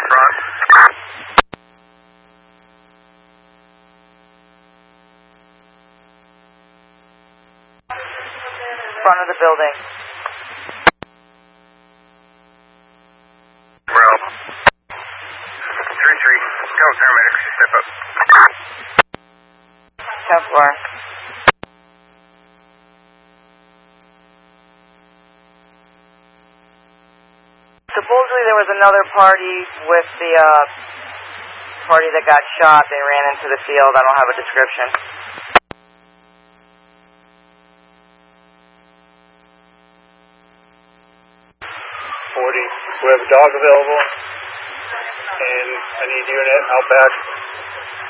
Front. Front of the building. Well, 3-3. Tell paramedics to step up. 10th floor. Supposedly there was another party with the party that got shot. They ran into the field. I don't have a description. We have a dog available, and I need unit out back